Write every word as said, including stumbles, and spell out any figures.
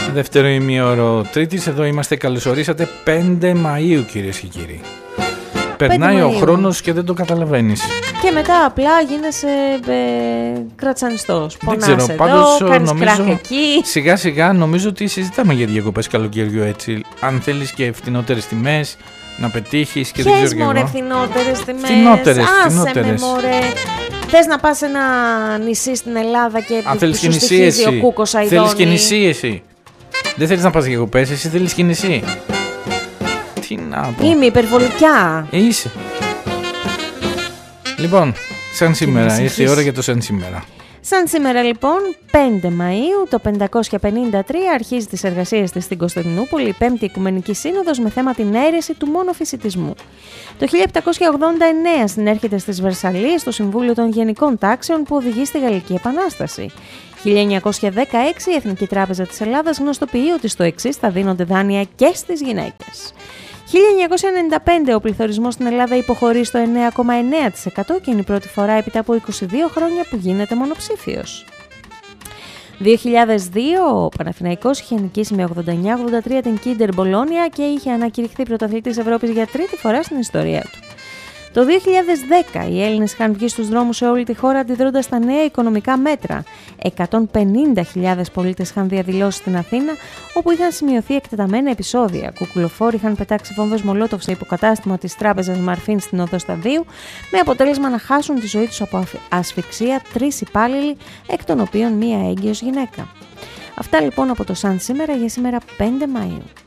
Δεύτερο ημίωρο Τρίτης, εδώ είμαστε, καλωσορίσατε. πέντε Μαΐου, κυρίες και κύριοι. Περνάει ο χρόνος και δεν το καταλαβαίνεις. Και μετά απλά γίνεσαι ε, κρατσανιστός. Δεν ξέρω, εδώ, πάντως νομίζω εκεί. Σιγά σιγά νομίζω ότι συζητάμε για διακοπές καλοκαιριού έτσι. Αν θέλεις και φτηνότερες τιμές να πετύχεις και ποιες δεν ξέρω μωρέ και φτηνότερες τιμές. Φτηνότερες, Άσε φτηνότερες. με μωρέ. Θες να πας σε ένα νησί στην Ελλάδα και Αν θέλεις σου και νησί στοιχίζει εσύ. ο Κούκος Αηδόνη. Θέλεις και νησί εσύ. Δεν θέλεις να πας διακοπές, εσύ θέλεις και νησί. Τι να πω. Είμαι υπερβολικά. Ε, είσαι. Λοιπόν, σαν σήμερα, ήρθε η ώρα για το σαν σήμερα. Σαν σήμερα λοιπόν, πέντε Μαΐου, το πεντακόσια πενήντα τρία αρχίζει τις εργασίες της στην Κωνσταντινούπολη η Πέμπτη Οικουμενική Σύνοδος με θέμα την αίρεση του μονοφυσιτισμού. Το χίλια επτακόσια ογδόντα εννέα συνέρχεται στις Βερσαλλίες το Συμβούλιο των Γενικών Τάξεων που οδηγεί στη Γαλλική Επανάσταση. χίλια εννιακόσια δεκαέξι η Εθνική Τράπεζα της Ελλάδας γνωστοποιεί ότι στο εξής θα δίνονται δάνεια και στις γυναίκες. χίλια εννιακόσια ενενήντα πέντε ο πληθωρισμός στην Ελλάδα υποχωρεί στο εννέα κόμμα εννέα τοις εκατό και είναι η πρώτη φορά έπειτα από είκοσι δύο χρόνια που γίνεται μονοψήφιος. δύο χιλιάδες δύο ο Παναθηναϊκός είχε νικήσει με ογδόντα εννέα ογδόντα τρία την Κίντερ Μπολόνια και είχε ανακηρυχθεί πρωταθλητής Ευρώπης για τρίτη φορά στην ιστορία του. Το δύο χιλιάδες δέκα οι Έλληνες είχαν βγει στους δρόμους σε όλη τη χώρα αντιδρώντας στα νέα οικονομικά μέτρα. εκατόν πενήντα χιλιάδες πολίτες είχαν διαδηλώσει στην Αθήνα, όπου είχαν σημειωθεί εκτεταμένα επεισόδια. Κουκουλοφόροι είχαν πετάξει βόμβες μολότοφ σε υποκατάστημα της τράπεζας Μαρφίν στην Οδό Σταδίου, με αποτέλεσμα να χάσουν τη ζωή τους από ασφυξία τρεις υπάλληλοι, εκ των οποίων μία έγκυος γυναίκα. Αυτά λοιπόν από το Σαν σήμερα για σήμερα πέντε Μαΐου.